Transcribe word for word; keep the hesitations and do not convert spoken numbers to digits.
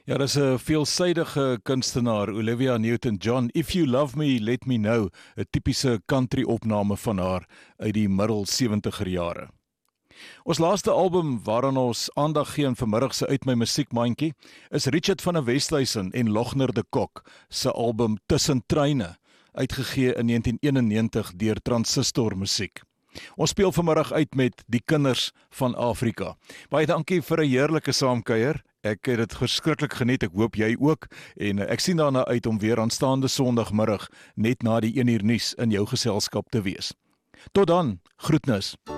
Ja, dis 'n veelsidige kunstenaar, Olivia Newton-John. If You Love Me, Let Me Know, 'n tipiese country opname van haar uit die middel sewentiger jare. Ons laaste album waaraan ons aandag gee in vanmiddag se Uit My Musiekmandjie is Richard van der Westhuizen en Logner de Kok se album Tussen Treine, uitgegee in negentien eenennegentig deur Transistor Musiek. Ons speel vanmiddag uit met Die Kinders van Afrika. Baie dankie vir 'n heerlike saamkuier. Ek het dit verskriklik geniet, ek hoop jy ook, en ek sien daarna uit om weer aanstaande Sondagmiddag net na die een uur nuus in jou geselskap te wees. Tot dan, groetnis.